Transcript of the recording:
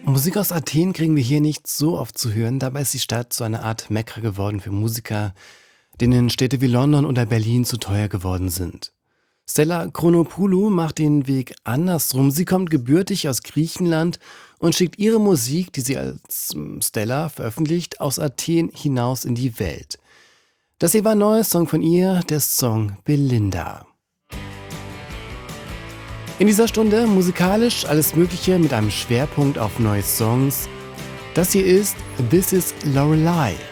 Musik aus Athen kriegen wir hier nicht so oft zu hören. Dabei ist die Stadt zu einer Art Mekka geworden für Musiker, denen Städte wie London oder Berlin zu teuer geworden sind. Stella Chronopoulou macht den Weg andersrum. Sie kommt gebürtig aus Griechenland und schickt ihre Musik, die sie als Stella veröffentlicht, aus Athen hinaus in die Welt. Das hier war ein neuer Song von ihr, der Song Belinda. In dieser Stunde musikalisch alles Mögliche mit einem Schwerpunkt auf neue Songs. Das hier ist This is Lorelei.